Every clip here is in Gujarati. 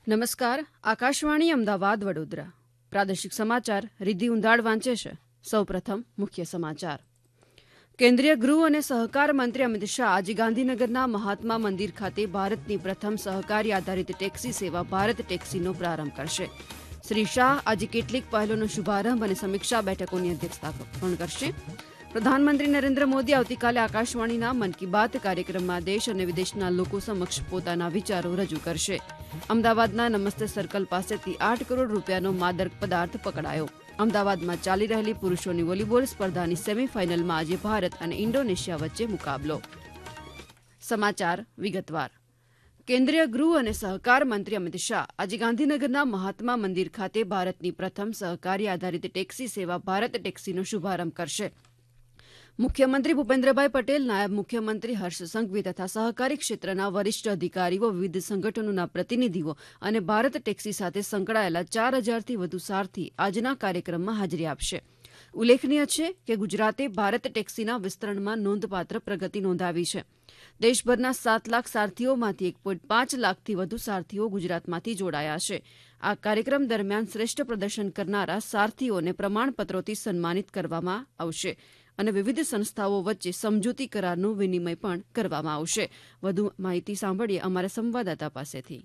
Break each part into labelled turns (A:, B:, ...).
A: નમસ્કાર. આકાશવાણી અમદાવાદ વડોદરા પ્રાદેશિક સમાચાર રિદ્ધિ ઉંધાડ વાંચે છે. સૌપ્રથમ મુખ્ય સમાચાર. કેન્દ્રીય ગૃહ અને સહકાર મંત્રી અમિત શાહ આજે ગાંધીનગરના મહાત્મા મંદિર ખાતે ભારતની પ્રથમ સહકારી આધારિત ટેક્સી સેવા ભારત ટેક્સીનો પ્રારંભ કરશે. શ્રી શાહ આજે કેટલીક પહેલોનો શુભારંભ અને સમીક્ષા બેઠકોની અધ્યક્ષતા પણ કરશે. પ્રધાનમંત્રી નરેન્દ્ર મોદી આવતીકાલે આકાશવાણીના મન કી બાત કાર્યક્રમમાં દેશ અને વિદેશના લોકો સમક્ષ પોતાના વિચારો રજૂ કરશે. અમદાવાદના નમસ્તે સર્કલ પાસેથી 8 કરોડ રૂપિયાનો માદક પદાર્થ પકડાયો. અમદાવાદમાં ચાલી રહેલી પુરૂષોની વોલીબોલ સ્પર્ધાની સેમીફાઇનલમાં આજે ભારત અને ઇન્ડોનેશિયા વચ્ચે મુકાબલો. સમાચાર વિગતવાર. કેન્દ્રીય ગૃહ અને સહકાર મંત્રી અમિત શાહ આજે ગાંધીનગરના મહાત્મા મંદિર ખાતે ભારતની પ્રથમ સહકારી આધારિત ટેક્સી સેવા ભારત ટેક્સીનો શુભારંભ કરશે. મુખ્યમંત્રી ભૂપેન્દ્રભાઈ પટેલ, નાયબ મુખ્યમંત્રી હર્ષ સંઘવી તથા સહકારી ક્ષેત્રના વરિષ્ઠ અધિકારીઓ, વિવિધ સંગઠનોના પ્રતિનિધિઓ અને ભારત ટેક્સી સાથે સંકળાયેલા 4000થી વધુ સારથી આજના કાર્યક્રમમાં હાજરી આપશે. ઉલ્લેખનીય છે કે ગુજરાતે ભારત ટેક્સીના વિસ્તરણમાં નોંધપાત્ર પ્રગતિ નોંધાવી છે. દેશભરના 7 લાખ સારથીઓમાંથી 1.5 લાખથી વધુ સારથીઓ ગુજરાતમાંથી જોડાયા છે. આ કાર્યક્રમ દરમિયાન શ્રેષ્ઠ પ્રદર્શન કરનારા સારથીઓને પ્રમાણપત્રોથી સન્માનિત કરવામાં આવશે અને વિવિધ સંસ્થાઓ વચ્ચે સમજૂતી કરારનું વિનિમય પણ કરવામાં આવશે. વધુ માહિતી સાંભળીએ અમારા સંવાદદાતા પાસેથી.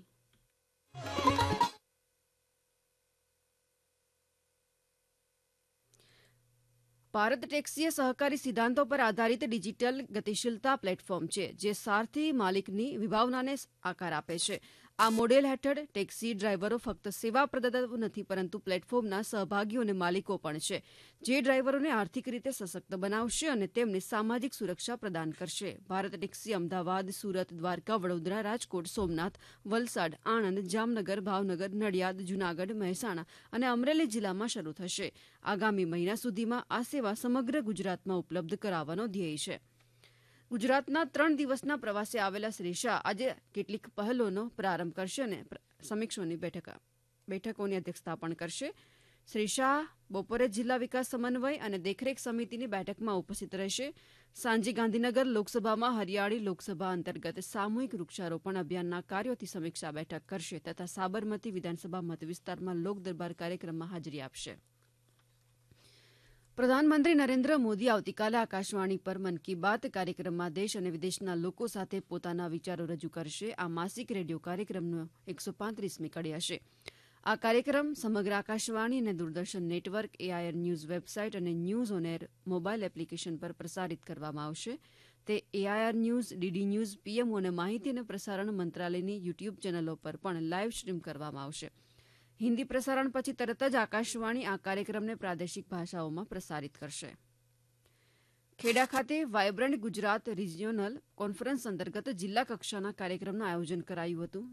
A: ભારત ટેક્સી એ સહકારી સિદ્ધાંતો પર આધારિત ડિજિટલ ગતિશીલતા પ્લેટફોર્મ છે જે સારથી માલિકની વિભાવનાને આકાર આપે છે. આ મોડેલ હેઠળ ટેક્સી ડ્રાઈવરો ફક્ત સેવા પ્રદાતાઓ નથી પરંતુ પ્લેટફોર્મના સહભાગીઓ અને માલિકો પણ છે, જે ડ્રાઈવરોને આર્થિક રીતે સશક્ત બનાવશે અને તેમને સામાજિક સુરક્ષા પ્રદાન કરશે. ભારત ટેક્સી અમદાવાદ, સુરત, દ્વારકા, વડોદરા, રાજકોટ, સોમનાથ, વલસાડ, આણંદ, જામનગર, ભાવનગર, નડિયાદ, જૂનાગઢ, મહેસાણા અને અમરેલી જિલ્લામાં શરૂ થશે. આગામી મહિના સુધીમાં આ સેવા સમગ્ર ગુજરાતમાં ઉપલબ્ધ કરાવવાનો ધ્યેય છે. ગુજરાતના 3 દિવસના પ્રવાસે આવેલા શ્રી શાહ આજે કેટલીક પહેલોનો પ્રારંભ કરશે અને સમીક્ષાની બેઠકોની અધ્યક્ષતા પણ કરશે. શ્રી શાહ બપોરે જિલ્લા વિકાસ સમન્વય અને દેખરેખ સમિતિની બેઠકમાં ઉપસ્થિત રહેશે. સાંજે ગાંધીનગર લોકસભામાં હરિયાળી લોકસભા અંતર્ગત સામૂહિક વૃક્ષારોપણ અભિયાનના કાર્યોથી સમીક્ષા બેઠક કરશે તથા સાબરમતી વિધાનસભા મતવિસ્તારમાં લોકદરબાર કાર્યક્રમમાં હાજરી આપશે. પ્રધાનમંત્રી નરેન્દ્ર મોદી આવતીકાલે આકાશવાણી પર મન કી બાત કાર્યક્રમમાં દેશ અને વિદેશના લોકો સાથે પોતાના વિચારો રજૂ કરશે. આ માસિક રેડિયો કાર્યક્રમનો 135મી કડી હશે. આ કાર્યક્રમ સમગ્ર આકાશવાણી અને Doordarshan network, AIR news website અને news on air mobile application પર પ્રસારિત કરવામાં આવશે. તે AIR news, DD news, PMO અને માહિતી અને પ્રસારણ મંત્રાલયની યુટ્યુબ ચેનલો પર પણ લાઈવ સ્ટ્રીમ કરવામાં આવશે. હિન્દી પ્રસારણ પછી તરત જ આકાશવાણી આ કાર્યક્રમને પ્રાદેશિક ભાષાઓમાં પ્રસારિત કરશે. ખેડા ખાતે વાયબ્રન્ટ ગુજરાત રિજિયોનલ કોન્ફરન્સ અંતર્ગત જિલ્લા કક્ષાના કાર્યક્રમનું આયોજન કરાયું હતું.